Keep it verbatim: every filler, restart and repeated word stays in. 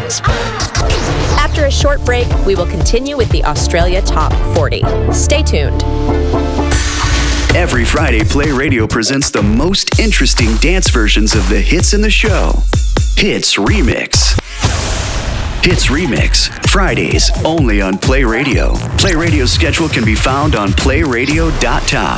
After a short break, we will continue with the Australia Top forty. Stay tuned. Every Friday, Play Radio presents the most interesting dance versions of the hits in the show. Hits Remix. Hits Remix, Fridays, only on Play Radio. Play Radio's schedule can be found on play radio dot top.